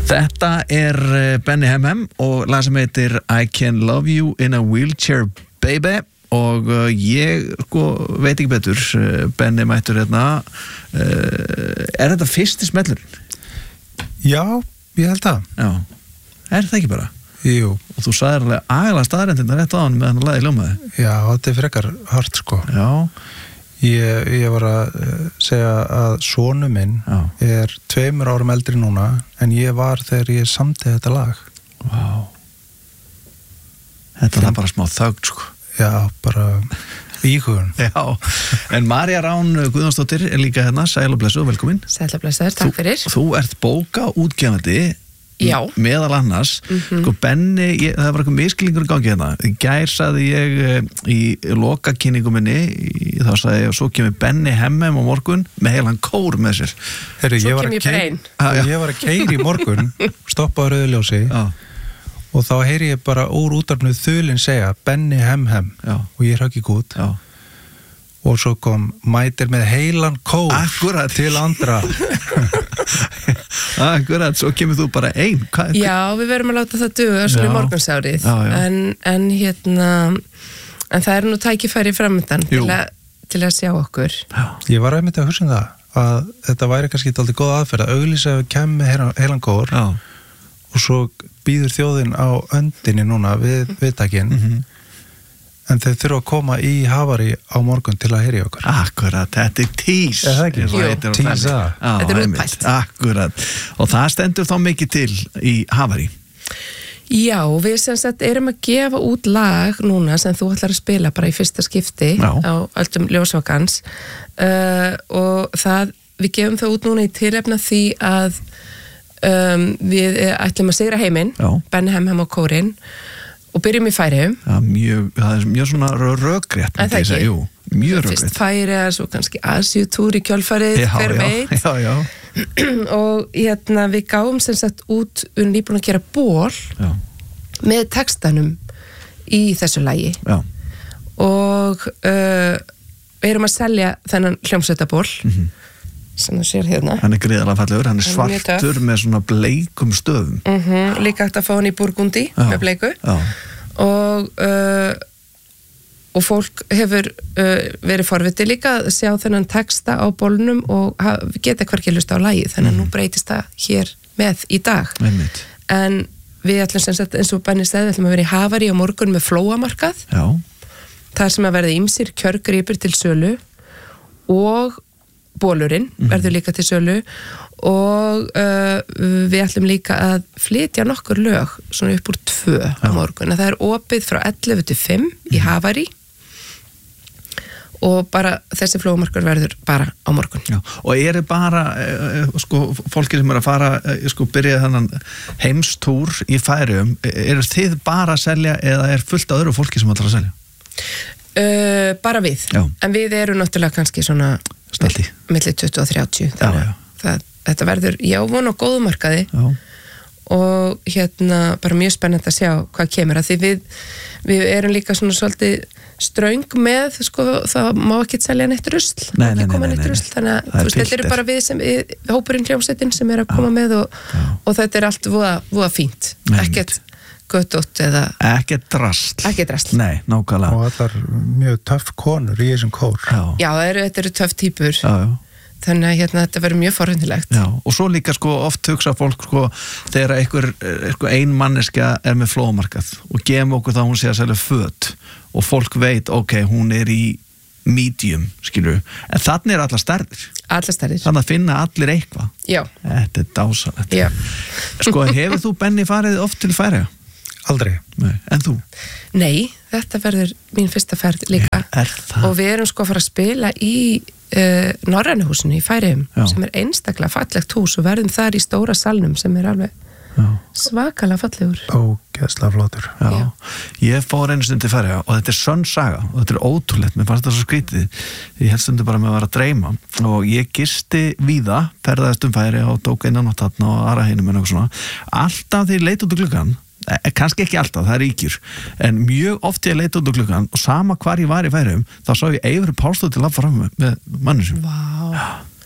Þetta Benny M og lag sem heitir I Can Love You in a Wheelchair Baby og ég veit ekki betur Benny mættur hérna þetta fyrsti smellurinn? Já, ég held það. Já, það ekki bara? Jú. Og þú sagðir alveg agalega staðrendina rétt á hann með hann lagið ljómaði. Já, þetta frekar hart sko. Já. Ég var að segja að sonu minn er 2 árum eldri núna en ég var þegar ég samdi þetta lag. Vá. Þetta var bara smá þögn sko. Já, bara íhugun. Já, en Marja Rán Guðjónsdóttir líka hérna, sæl og blessu og velkomin. Sæl og blessu, takk fyrir. Þú ert bókaútgefandi meðal annars sko Benni, það var eitthvað miskilningur í gangi hérna í gær sagði ég í lokakynningu minni þá sagði ég og svo kemur Benny M á morgun með heilan kór með sér. Heru, ég var að keyra í morgun stoppa á rauðljósi og þá heyri ég bara úr útarpinu þulinn segja Benny M og ég högg ekki út og svo kom mætir með heilan kór til andra. Akkurat, svo kemur þú bara ein. Já, við verum að láta það duga svona í morgunsárið en það nú tækifæri framöndan til að sjá okkur. Ég var einmitt að hugsa það að þetta væri kannski aldrei góð aðferð að auglýsa ef við kemum með heilan kór og svo býður þjóðin á öndinni núna við viðtakinn en þau þurfa að koma í Havari á morgun til að heyri okkur. Akkurat, þetta tís. Er það ekki? Jú, tísa. Þetta útpælt. Akkurat. Og það stendur þá mikið til í Havari. Já, við sem sagt erum að gefa út lag núna sem þú ætlar að spila bara í fyrsta skipti á öldum ljósvakans og við gefum það út núna í tilefni því að við ætlum að sigra heiminn, Benny M og kórinn og byrjum í Færeyjum. Það er mjög svona rökrétt. En það ekki? Jú, mjög rökrétt. Fyrst Færeyja, svo kannski Asíutúr í kjölfarið, hver veit. Já. Og við gáum sem sagt út nýbúin að gera ból með textanum í þessu lagi. Já. Og erum að selja þennan hljómsveitaból sem þú sér hérna. Hann er gríðarlega fallegur, hann er svartur með svona bleikum stöðum. Líka hægt að fá hann í Burgundi með bleiku og fólk hefur verið forvitið líka að sjá þennan texta á bólnum og geta hvergi hlusta á lagið, þannig að nú breytist það hér með í dag. En við ætlum sem sagt eins og Benni sagði, ætlum að vera í Havari á morgun með flóamarkað. Það sem að verða ýmsir kjörgripir til sölu og bólurinn verður líka til sölu og við ætlum líka að flytja nokkur lög svona upp úr 2 á morgun. Það er opið frá 11 til 5 í Havari og bara þessi flóamarkur verður bara á morgun. Já. Og eru bara fólki sem að fara byrja þannan heimstúr í Færeyjum, eru þið bara að selja eða er fullt af öðru fólki sem ætlar að selja? Bara við, en við erum náttúrulega kannski svona milli 20 og 30 þannig að þetta verður von og góðumarkaði og bara mjög spennandi að sjá hvað kemur að því við erum líka svona svolítið ströng með það má ekki selja neitt rusl þannig að þetta eru bara við hópurinn hljómsveitin sem er að koma með og þetta er allt voða fínt, ekkert göttótt eða ekkert drasl. Nei, nákvæmlega. Og allar mjög töff konur í þessum kór. Já, þetta eru töff típur. Þannig að þetta verður mjög forvindilegt. Já, og svo líka oft hugsa fólk þegar einhver ein manneskja er með flóamarkað og gefum okkur þá hún sé að selja föt og fólk veit, hún er í medium, skilur en þannig er allar stærðir. Þannig að finna allir eitthvað. Já. Þetta er dásalegt. Já. Hefur þú, Benni, farið oft til Færeyja? Aldrei. Nei, en þú? Nei, þetta verður mín fyrsta ferð líka. Og við erum að fara að spila í Norrænu húsinu í Færeyjum sem er einstaklega fallegt hús og verðum þar í stóra salnum sem er alveg svakalega fallegur. Ógeðslega flottur. Já. Ég fór einu stund til Færeyja og þetta er sönn saga og þetta er ótrúlegt, mér fannst þetta svo skrítið. Ég held stundu bara með að vera að dreyma og ég gisti víða, ferðaðist Færeyja og tók innan átt þarna og aðra heinum og svona. Alltaf þegar ég leit út úr gluggann kannski ekki alltaf, það er ríkjur en mjög oft ég leita út úr gluggann og sama hvar ég var í Færeyjum, þá sá ég Eivur Pálsdóttir labba fram með manni sem. Vá.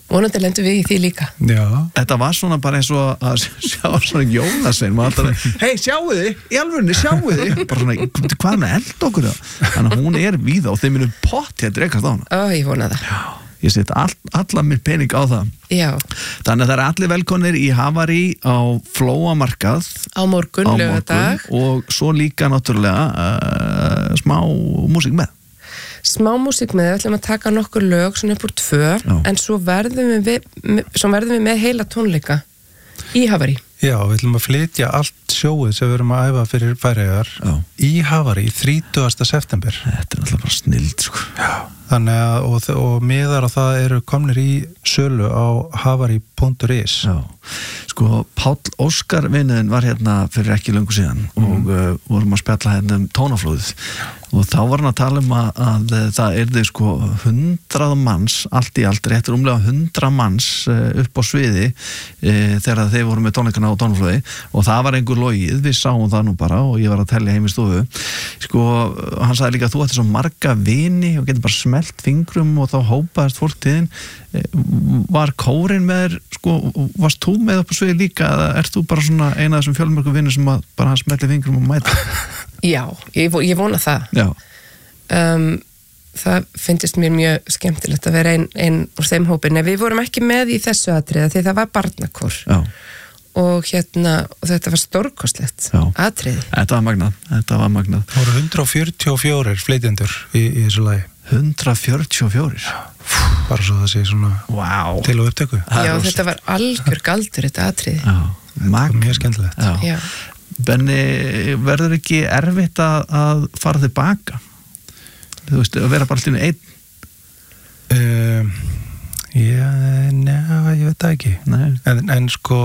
Vonandi lendum við í því líka. Já. Þetta var svona bara eins og að sjá svona jólasvein, maður alltaf, hei, sjáu þið, í alvörunni, sjáu þið, bara svona, hvað með eld okkur það? Þannig að hún víða og þeim minnum pott hér drekast á hana. Ég vona það. Já, ég set alla mér pening á það. Já. Þannig að það allir velkonir í Havarý á Flóamarkað. Á morgun, laugardag. Og svo líka náttúrulega smá músík með. Smá músík með, við ætlum að taka nokkur lög svona upp úr 2, en svo verðum við með heila tónleika í Havarý. Já, við ætlum að flytja allt sjóið sem við erum að æfa fyrir Færeyjar í Havarý 30. september. Þetta er alltaf bara snild, sko. Já. Þannig að, og miðar á það eru komnir í sölu á havarý.is. Já, sko, Páll Óskar vinniðin var hérna fyrir ekki löngu síðan og vorum að spjalla hérna tónaflóðið og þá var hann að tala að það yrði sko 100 manns, allt í allt réttur umlega 100 manns upp á sviði þegar þeir voru með tónleikana á tónaflóði og það var einhver logið, við sáum það nú bara og ég var að tellja heim í stofu. Sko, hann sagði líka að þú ætti svo marga vini og getur bara smelt fingrum og þá hópaðist fólk til þín. Var kórinn með þér, sko, varst þú með upp á sviði líka eða ert þú bara svona eina af þessum fjölmörgum vinnir sem að bara smelti fingrum og mæta? Já, ég vona það. Já. Það finnst mér mjög skemmtilegt að vera ein úr þeim hópin. Við vorum ekki með í þessu atriði því það var barnakór. Já. Og þetta var stórkostlegt atriði. Þetta var magnað. Það voru 144 flytjendur í þessu lagi. 144? Bara svo það sé svona til og upptöku. Já, þetta var algjör galdur þetta atriði. Já, mjög skemmtilegt. Já. Benni, verður ekki erfitt að fara tilbaka? Þú veist, að vera bara alltaf einn? Ég veit það ekki. En sko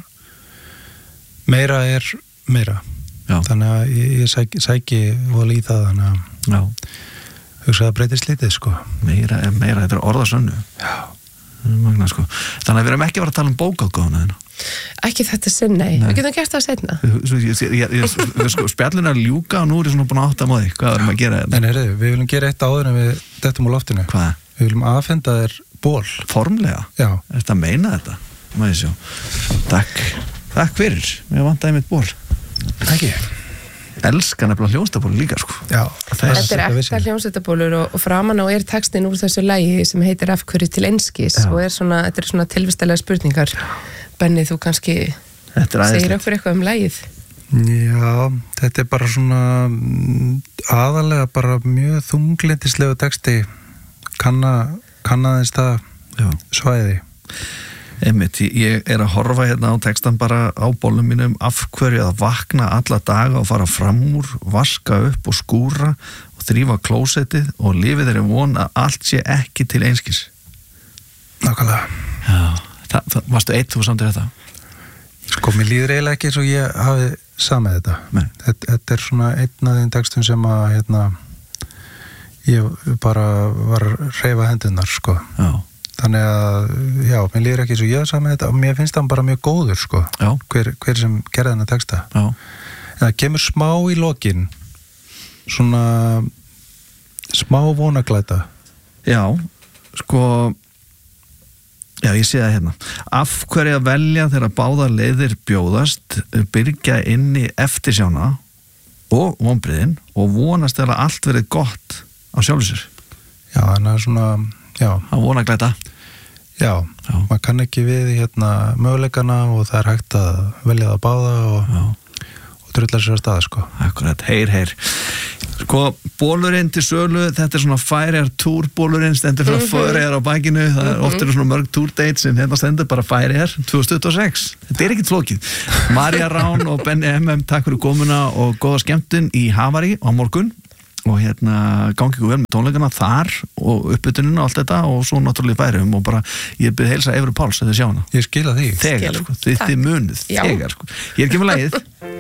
meira er meira. Já. Þannig að ég sæki og í það, þannig að hugsa að breytist lítið, sko. Meira er meira, þetta er orðasönnu. Já. Magna, sko. Þannig að við erum ekki að vera að tala um bókáttgáfuna þína. Ekki þetta sinn, nei. Við getum gert það seinna. Spjallin er ljúka og nú er ég svona búin að átta á því. Hvað erum að gera þetta? En heyrðu, við viljum gera eitt áður en við dettum á loftinu. Hvað? Við viljum aðfenda þér ból. Formlega? Já. Er þetta að meina þetta? Má ég sjá. Takk fyrir. Mér vantaði mitt ból. Ekki. Elskar nefnilega hljómsveitabólur líka, sko. Já. Þetta er ekta hljómsveitabólur og framan á textin úr þessu lagi sem heitir Af hverju til einskis og þetta er svona tilvistalega spurningar. Benni, þú kannski segir okkur eitthvað lagið? Já, þetta er bara svona aðalega bara mjög þunglindislega texti kannaðist það svæði. Einmitt, ég er að horfa hérna á textan bara á bólnum mínum af hverju að vakna alla daga og fara fram úr, vaska upp og skúra og þrífa klósettið og lífið þeirri von að allt sé ekki til einskis. Nákvæmlega. Já, varstu eitt þú samtir þetta? Sko, mér líður eiginlega ekki eins og ég hafi samið þetta. Þetta er svona einn af þeim textum sem að ég bara var að hreyfa hendurnar, sko. Já. Þannig að, já, mér líður ekki eins og ég hafi samið þetta og mér finnst það bara mjög góður, sko. Já. Hver sem gerði þennan texta. Já. En það kemur smá í lokin, svona smá vonaglæta. Já, sko, já, ég sé það hérna. Af hverju að velja þegar báðar leiðir bjóðast, byrgja inn í eftirsjána og vonbrigðin og vonast þegar allt verið gott á sjálfu sér. Já, þannig að svona, já. Að vonaglæta. Já, maður kann ekki við möguleikana og það er hægt að velja það báða og drullar sér að staða, sko. Akkurat, heyr. Sko, bólurinn til sölu, þetta er svona Færeyjar túrbólurinn, stendur frá Færeyjar á bakinu, það er ofta svona mörg túrdate sem hérna stendur bara Færeyjar 2026. Þetta er ekkit flókið. María Rán og Benni MM, takk fyrir komuna og góða skemmtun í Havarý á morgun og hérna gangi ykkur vel með tónleikana þar og uppbytuninu og allt þetta og svo náttúrulega Færeyjum og bara ég byrði heilsa Efru Páls að þið sjá hana. Ég skila því. Þegar, sko, þið munið, þegar, sko. Ég er ekki með lagið.